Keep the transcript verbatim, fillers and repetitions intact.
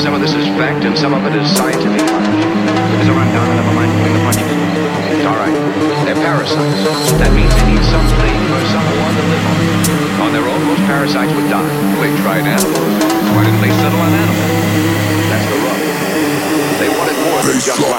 some of this is fact and some of it is scientific. It's a rundown, never mind pulling the punches. It's all right. They're parasites. That means they need something or someone to live on. On their own, most parasites would die. They tried animals. Why didn't they settle on animals? That's the rub. They wanted more than just life.